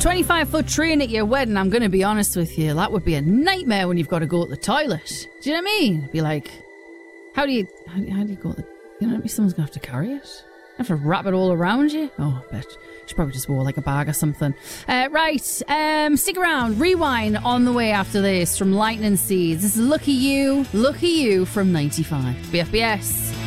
25-foot train at your wedding, I'm going to be honest with you, that would be a nightmare when you've got to go to the toilet. Do you know what I mean? It'd be like, how do you go to the... You know, someone's going to have to carry it. Have to wrap it all around you. Oh, I bet. She probably just wore like a bag or something. Right, stick around. Rewind on the way after this from Lightning Seeds. This is Lucky You from 95. BFBS.